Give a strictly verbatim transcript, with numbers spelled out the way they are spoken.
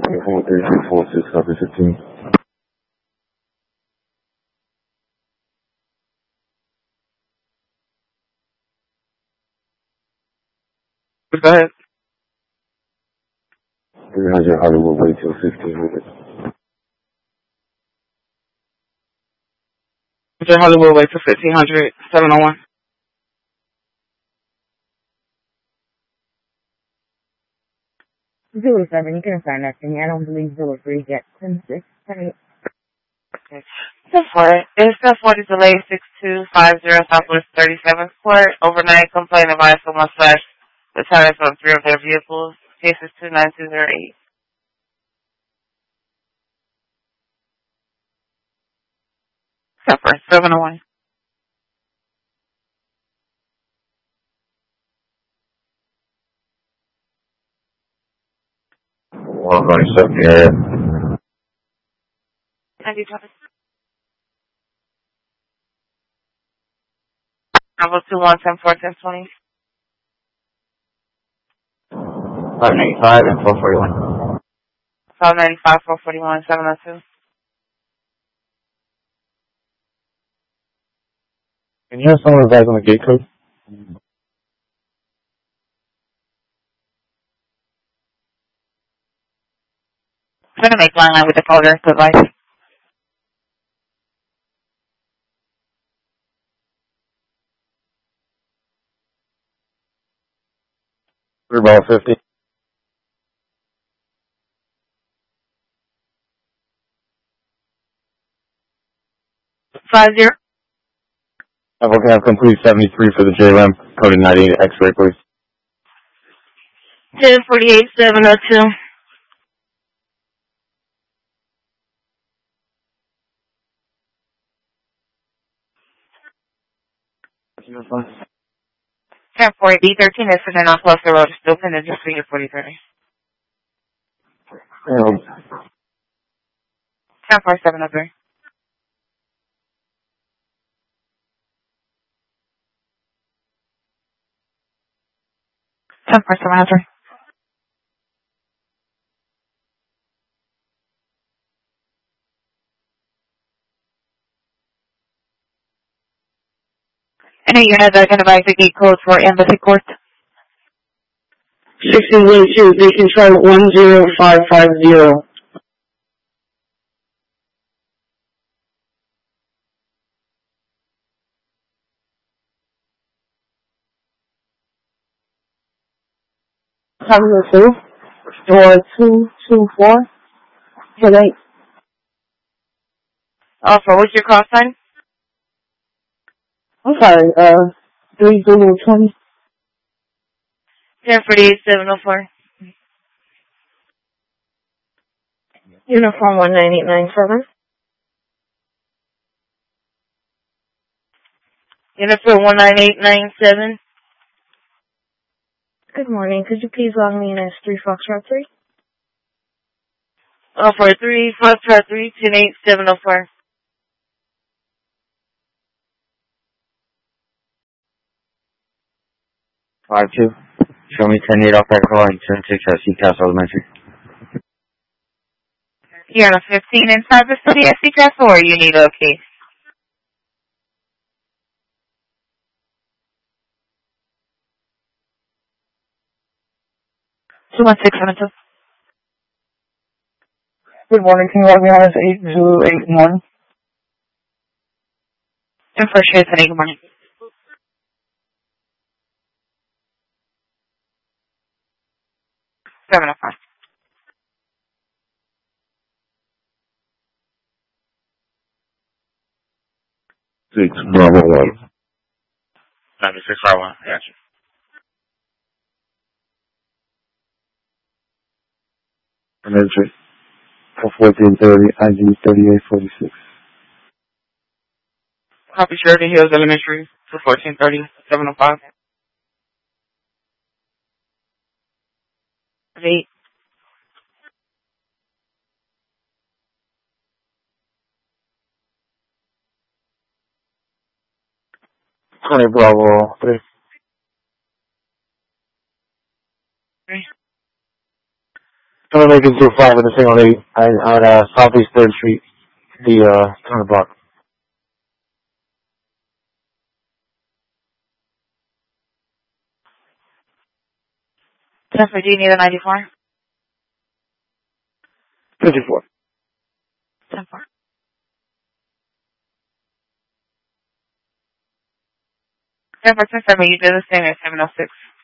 four three six four six, copy fifteen. Go ahead. three hundred Hollywood Way till sixteen hundred. Hollywood Way to fifteen hundred, seven oh one. Zero seven, you can assign that to me. I don't believe Zero three yet. ten six, ten eight. Okay. So for it, it's the forty delay six two five zero Southwest thirty-seventh Court. Overnight complaint of I S O one slash the tires on three of their vehicles. Case is two nine two zero eight. Suffer, seven oh one. one twenty-seven area. ninety-seven. Bravo two one ten four ten twenty. five ninety-five and four forty-one. five ninety-five, four forty-one, seven oh two. Can you have someone advise on the gate code? I'm going to make line line with the folder device. Three ball fifty. Five zero. I'm looking at complete seventy-three for the J L M, coded ninety-eight X-ray, please. ten forty-eight, seven oh two. ten forty, B thirteen is sitting on Cluster Road. Still pending just for your forty thirty. ten forty-seven oh three. ten forty-seven oh three. Any unit that can advise the gate code for Embassy Court? sixteen one two, they can try one zero five five zero. Cover two, door two two four, ten eight. Also, what's your call sign? I'm sorry, uh, three Google twenty. ten forty-eight, seven oh four. Uniform one nine eight nine seven. Uniform one nine eight nine seven. Good morning. Could you please log me in as three Foxtrot three? Oh, for three, Foxtrot three, ten eight, seven oh four. five two. Show me ten eight off that car and turn six at Seacast Elementary. You're on a fifteen inside the city at Seacast, or you need a case? two one six seven two. Good morning, can you log me on as eight zero eight one? And for sure, today, good morning. seven oh five. Six Bravo one. ninety-six Bravo one, gotcha. Emergency. For fourteen thirty, I D thirty-eight forty-six. Copy Sheridan Hills Elementary for fourteen thirty, seven oh five. Eight. twenty Bravo three. Three. Coming Lincoln two five in the single eight on, on uh, Southeast third Street, the uh, corner block. ten for D, need a ninety-four. fifty-four. ten four. ten for ten for me, you did the same at seven oh six.